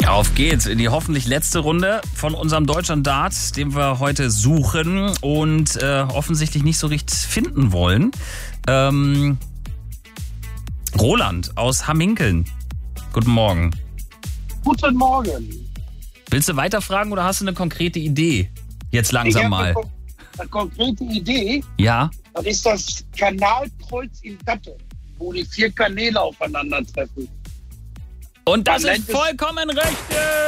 Auf geht's in die hoffentlich letzte Runde von unserem Deutschland-Dart, den wir heute suchen und offensichtlich nicht so richtig finden wollen. Roland aus Hamminkeln. Guten Morgen. Guten Morgen. Willst du weiterfragen oder hast du eine konkrete Idee? Jetzt langsam mal. Eine konkrete Idee. Ja. Das ist das Kanalkreuz in Datteln, wo die 4 Kanäle aufeinandertreffen. Und das ist vollkommen richtig!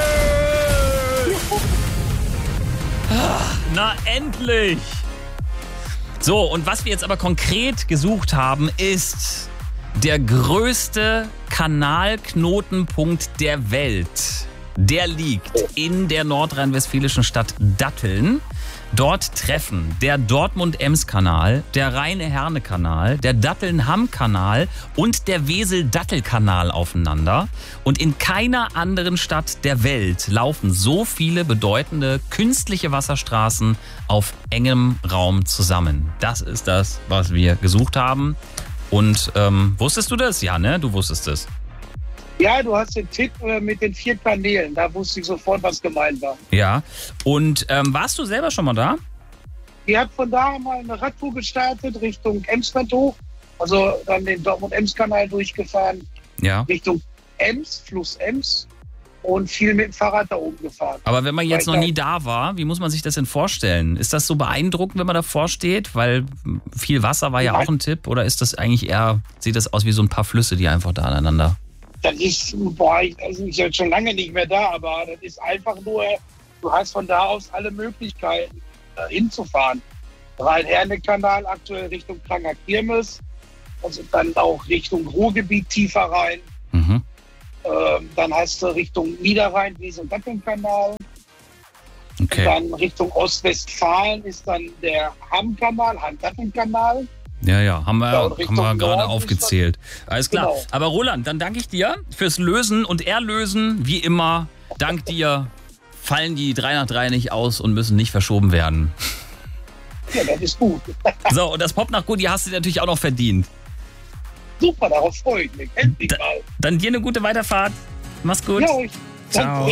Na endlich! So, und was wir jetzt aber konkret gesucht haben, ist der größte Kanalknotenpunkt der Welt. Der liegt in der nordrhein-westfälischen Stadt Datteln. Dort treffen der Dortmund-Ems-Kanal, der Rheine-Herne-Kanal, der Datteln-Hamm-Kanal und der Wesel-Dattel-Kanal aufeinander. Und in keiner anderen Stadt der Welt laufen so viele bedeutende künstliche Wasserstraßen auf engem Raum zusammen. Das ist das, was wir gesucht haben. Und wusstest du das? Ja, ne? Du wusstest es. Ja, du hast den Tipp mit den 4 Kanälen. Da wusste ich sofort, was gemeint war. Ja. Und warst du selber schon mal da? Ihr habt von da mal eine Radtour gestartet Richtung Emsland hoch. Also dann den Dortmund-Ems-Kanal durchgefahren. Ja. Richtung Ems, Fluss Ems. Und viel mit dem Fahrrad da oben gefahren. Aber wenn man jetzt noch nie da war, wie muss man sich das denn vorstellen? Ist das so beeindruckend, wenn man davor steht? Weil viel Wasser war ja auch ein Tipp. Oder ist das eigentlich eher, sieht das aus wie so ein paar Flüsse, die einfach da aneinander... Das ist, ich bin schon lange nicht mehr da, aber das ist einfach nur, du hast von da aus alle Möglichkeiten hinzufahren. Rhein-Herne-Kanal aktuell Richtung Pranger Kirmes, also dann auch Richtung Ruhrgebiet tiefer rein. Mhm. Dann hast du Richtung Niederrhein, Wesel-Datteln-Kanal. Okay. Dann Richtung Ostwestfalen ist dann der Hamm-Kanal, Hamm-Datteln-Kanal. Ja, haben wir gerade Norden aufgezählt. Alles klar. Genau. Aber Roland, dann danke ich dir fürs Lösen und Erlösen. Wie immer, dank dir fallen die 3 nach 3 nicht aus und müssen nicht verschoben werden. Ja, das ist gut. So, und das Pop nach Goodie hast du natürlich auch noch verdient. Super, darauf freue ich mich. Endlich mal. Dann dir eine gute Weiterfahrt. Mach's gut. Ja, Ciao.